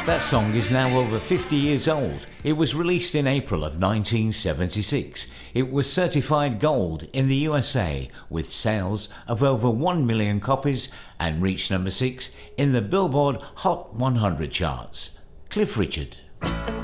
That song is now over 50 years old. It was released in April of 1976. It was certified gold in the USA with sales of over 1 million copies and reached number 6 in the Billboard Hot 100 charts. Cliff Richard.